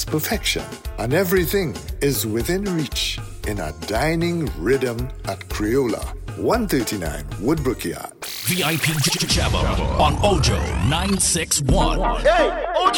perfection, and everything is within reach in a dining rhythm at Crayola, 139 Woodbrook Yard. VIP Jabba on Ojo 961. Hey, Ojo!